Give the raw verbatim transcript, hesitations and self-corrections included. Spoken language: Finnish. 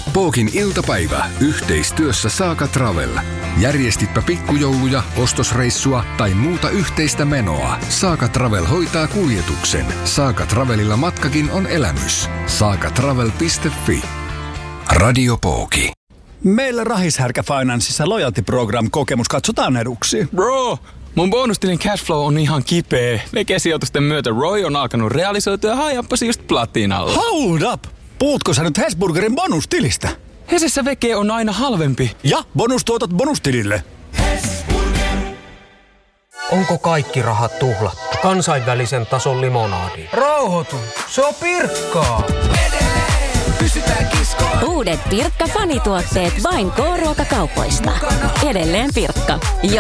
Pookin iltapäivä yhteistyössä Saaka Travel. Järjestitpä pikkujouluja, ostosreissua tai muuta yhteistä menoa. Saaka Travel hoitaa kuljetuksen. Saaka Travelilla matkakin on elämys. saakatravel piste fi. Radio Pooki. Meillä Rahishärkä Financeissa Loyalty Program-kokemus katsotaan eduksi. Bro, mun bonustilin cashflow on ihan kipeä. Veke-sijoitusten myötä Roy on alkanut realisoitua ja hajappasi just platinalle. Hold up! Puhutko sä nyt Hesburgerin bonustilistä? Hesessä veke on aina halvempi. Ja bonustuotot bonustilille. Onko kaikki rahat tuhlattu? Kansainvälisen tason limonadi. Rauhoitu, se on Pirkkaa. Uudet Pirkka-fanituotteet vain K-ruokakaupoista. Edelleen Pirkka.